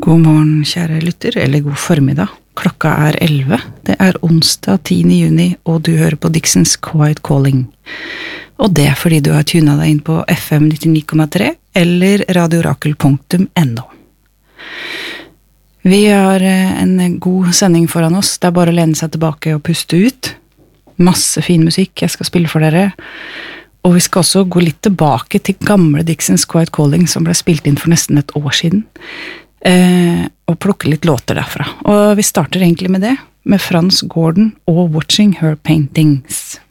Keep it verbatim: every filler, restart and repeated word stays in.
God morgen, kjære lytter, eller god formiddag. Klokka er elleve. Det er onsdag tiende juni, og du hører på Dixons Quiet Calling. Og det er fordi du har tunet deg inn på F M nittini komma tre eller radiorakel punktum no. Vi har en god sending foran oss. Det er bare å lene seg tilbake og puste ut. Masse fin musikk jeg skal spille for dere. Og vi skal også gå litt tilbake til gamle Dixons Quiet Calling, som ble spilt inn for nesten et år siden. Eh, og plukke litt låter derfra. Og vi starter egentlig med det, med Frans Gordon og Watching Her Paintings.